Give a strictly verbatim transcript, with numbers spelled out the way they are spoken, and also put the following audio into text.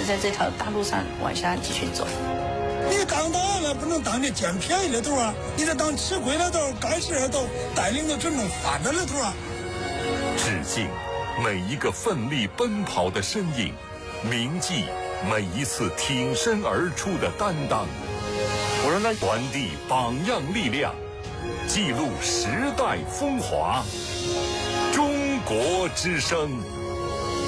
在这条大路上往下继续走。 你当大了不能当那捡便宜的头啊，你得当吃亏的头，干事的头，带领着群众发展的头啊。 致敬每一个奋力奔跑的身影，铭记每一次挺身而出的担当。 我说那传递榜样力量，记录时代风华。中国之声。